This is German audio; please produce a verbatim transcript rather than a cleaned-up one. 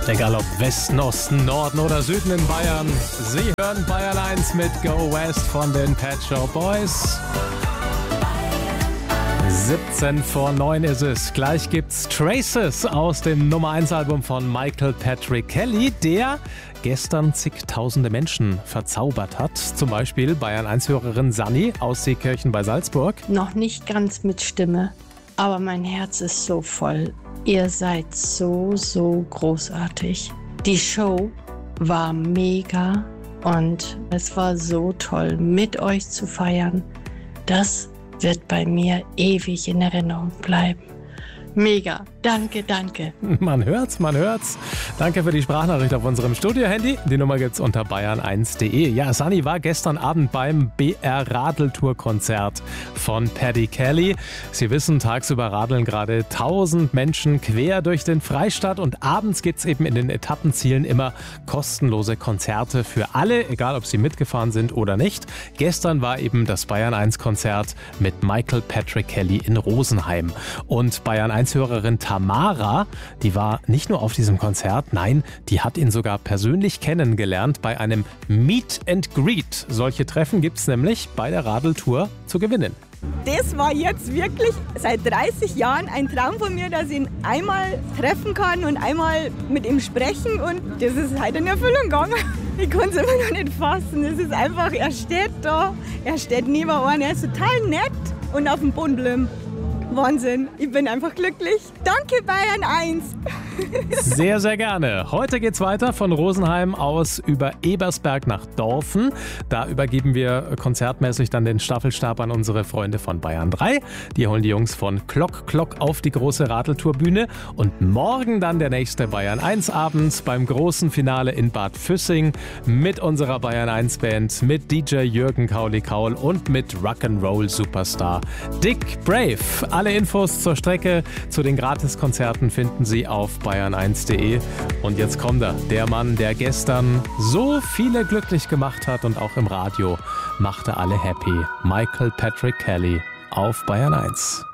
Egal ob Westen, Osten, Norden oder Süden in Bayern. Sie hören Bayern eins mit Go West von den Pet Shop Boys. siebzehn vor neun ist es. Gleich gibt's Traces aus dem Nummer eins Album von Michael Patrick Kelly, der gestern zigtausende Menschen verzaubert hat. Zum Beispiel Bayern eins Hörerin Sanni aus Seekirchen bei Salzburg. Noch nicht ganz mit Stimme, aber mein Herz ist so voll. Ihr seid so, so großartig. Die Show war mega und es war so toll, mit euch zu feiern. Das wird bei mir ewig in Erinnerung bleiben. Mega. Danke, danke. Man hört's, man hört's. Danke für die Sprachnachricht auf unserem Studio-Handy. Die Nummer gibt's unter bayern eins punkt de. Ja, Sanni war gestern Abend beim B R Radeltour-Konzert von Paddy Kelly. Sie wissen, tagsüber radeln gerade tausend Menschen quer durch den Freistaat und abends gibt's eben in den Etappenzielen immer kostenlose Konzerte für alle, egal ob sie mitgefahren sind oder nicht. Gestern war eben das Bayern eins Konzert mit Michael Patrick Kelly in Rosenheim. Und Bayern eins Hörerin Tamara, die war nicht nur auf diesem Konzert, nein, die hat ihn sogar persönlich kennengelernt bei einem Meet and Greet. Solche Treffen gibt es nämlich bei der Radeltour zu gewinnen. Das war jetzt wirklich seit dreißig Jahren ein Traum von mir, dass ich ihn einmal treffen kann und einmal mit ihm sprechen, und das ist heute in Erfüllung gegangen. Ich kann es immer noch nicht fassen. Es ist einfach, er steht da, er steht neben einem, er ist total nett und auf dem Boden bleiben. Wahnsinn, ich bin einfach glücklich. Danke Bayern eins. Sehr, sehr gerne. Heute geht's weiter von Rosenheim aus über Ebersberg nach Dorfen. Da übergeben wir konzertmäßig dann den Staffelstab an unsere Freunde von Bayern drei. Die holen die Jungs von Klock Klock auf die große Radeltourbühne. Und morgen dann der nächste Bayern eins Abend beim großen Finale in Bad Füssing mit unserer Bayern eins Band, mit D J Jürgen Kauli-Kaul und mit Rock'n'Roll Superstar Dick Brave. Alle Infos zur Strecke, zu den Gratiskonzerten finden Sie auf bayern eins punkt de. Und jetzt kommt er, der Mann, der gestern so viele glücklich gemacht hat und auch im Radio machte alle happy. Michael Patrick Kelly auf Bayern eins.